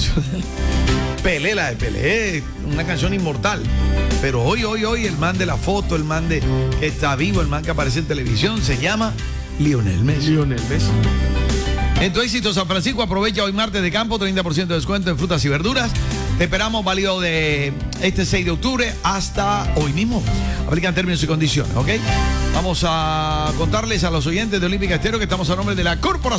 canción. Pelé, la de Pelé, una canción inmortal. Pero hoy, el man de la foto, el man de que está vivo, el man que aparece en televisión, se llama Lionel Messi. Lionel Messi. En tu éxito, San Francisco, aprovecha hoy martes de campo, 30% de descuento en frutas y verduras. Te esperamos válido de este 6 de octubre hasta hoy mismo. Aplican términos y condiciones, ¿ok? Vamos a contarles a los oyentes de Olímpica Estéreo que estamos a nombre de la Corporación